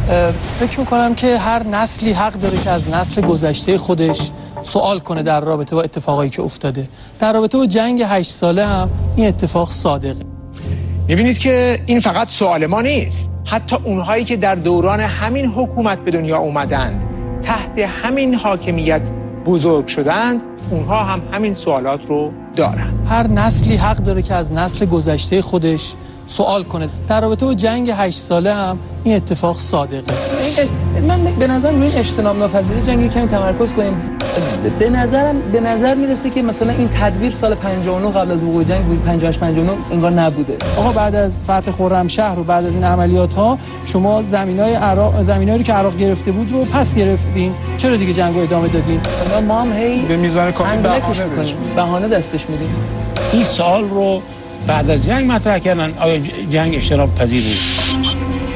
فکر میکنم که هر نسلی حق داره که از نسل گذشته خودش سوال کنه در رابطه با اتفاقایی که افتاده. در رابطه با جنگ 8 ساله هم این اتفاق صادقه. می‌بینید که این فقط سوال ما نیست. حتی اونهایی که در دوران همین حکومت به دنیا اومدند، تحت همین حاکمیت بزرگ شدند، اونها هم همین سوالات رو دارن. هر نسلی حق داره که از نسل گذشته خودش سوال کنه. در رابطه با جنگ 8 ساله هم این اتفاق صادقه. من به نظر این اجتناب ناپذیر جنگی کمی تمرکز کنیم. به نظر میرسه که مثلا این تدبیر سال 59 قبل از وقوع جنگ بود، 58 59 انگار نبوده. آقا بعد از فتح خرمشهر و بعد از این عملیات ها شما زمینایی که عراق گرفته بود رو پس گرفتین. چرا دیگه جنگو ادامه دادین؟ ما هم هی به میزان کافی بهانه دستش میدیم. این سوال رو بعد از جنگ مطرح کردن، آیا جنگ اجتناب پذیر بود؟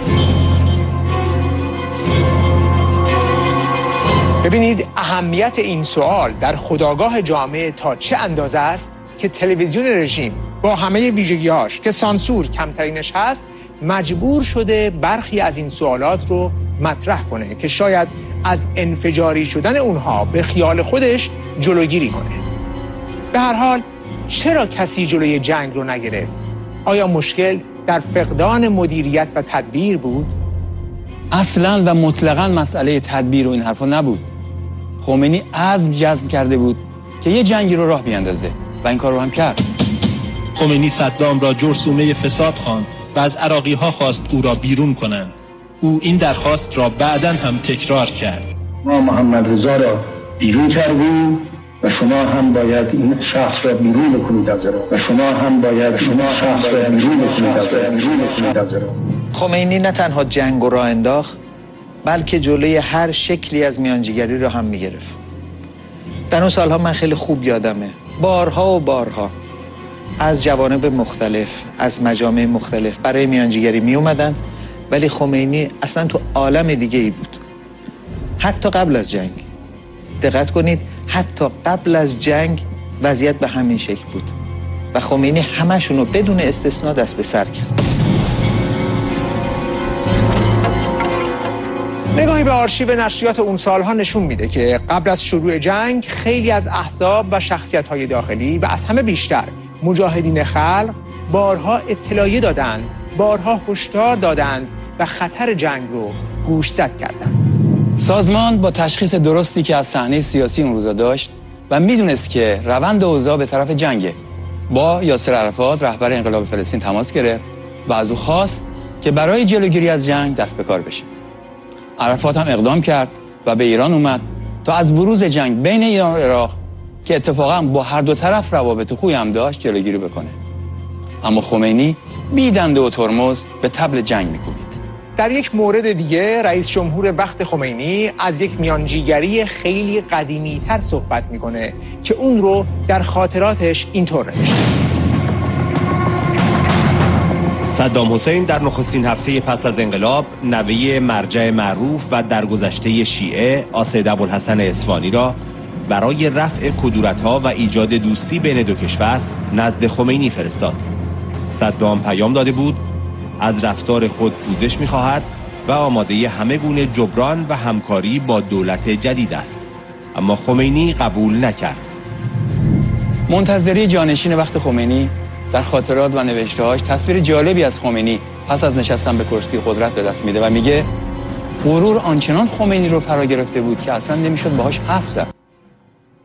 ببینید اهمیت این سوال در خودآگاه جامعه تا چه اندازه است که تلویزیون رژیم با همه ویژگی‌هاش که سانسور کمترینش هست مجبور شده برخی از این سوالات رو مطرح کنه که شاید از انفجاری شدن اونها به خیال خودش جلوگیری کنه. به هر حال چرا کسی جلوی جنگ رو نگرفت؟ آیا مشکل در فقدان مدیریت و تدبیر بود؟ اصلاً و مطلقاً مسئله تدبیر و این حرفا نبود. خمینی عزم جزم کرده بود که یه جنگی رو راه بیاندازه و این کار رو هم کرد. خمینی صدام را جرثومه فساد خواند و از عراقی‌ها خواست او را بیرون کنند. او این درخواست را بعداً هم تکرار کرد. ما محمد رضا را بیرون کردیم و شما هم باید این شخص را بیرون بکنید از عراق و شما هم باید شخص را بیرون بکنید از عراق. خمینی نه تنها جنگ را انداخت، بلکه جلوی هر شکلی از میانجیگری را هم میگرفت. در اون سالها من خیلی خوب یادمه، بارها و بارها از جوانب مختلف، از مجامع مختلف برای میانجیگری می اومدن، ولی خمینی اصلا تو عالم دیگه ای بود. حتی قبل از جنگ، دقت کنید، حتی قبل از جنگ وضعیت به همین شکل بود و خمینی همشونو بدون استثنا دست به سر کرد. نگاهی به آرشیو نشریات اون سالها نشون میده که قبل از شروع جنگ خیلی از احزاب و شخصیت‌های داخلی و از همه بیشتر مجاهدین خلق بارها اطلاعیه دادند، بارها هشدار دادند و خطر جنگ رو گوشزد کردند. سازمان با تشخیص درستی که از صحنه سیاسی اون روزا داشت و میدونست که روند اوضاع به طرف جنگه، با یاسر عرفات رهبر انقلاب فلسطین تماس گرفت و از او خواست که برای جلوگیری از جنگ دست به کار بشه. عرفات هم اقدام کرد و به ایران اومد تا از بروز جنگ بین ایران و عراق که اتفاقا با هر دو طرف روابط خوبی هم داشت جلوگیری بکنه. اما خمینی بی دنده و ترمز به طبل جنگ میکوبید. در یک مورد دیگه رئیس جمهور وقت خمینی از یک میانجیگری خیلی قدیمی‌تر صحبت میکنه که اون رو در خاطراتش اینطور نوشته: صدام حسین در نخستین هفته پس از انقلاب نوه مرجع معروف و درگذشته شیعه آسد ابوالحسن اصفهانی را برای رفع کدورت‌ها و ایجاد دوستی بین دو کشور نزد خمینی فرستاد. صدام پیام داده بود از رفتار خود پوزش می‌خواهد و آماده همه گونه جبران و همکاری با دولت جدید است، اما خمینی قبول نکرد. منتظری جانشین وقت خمینی در خاطرات و نوشته‌هاش تصویر جالبی از خمینی پس از نشستن به کرسی قدرت به دست میده و میگه غرور آنچنان خمینی رو فرا گرفته بود که اصلا نمیشد باهاش حرف زد.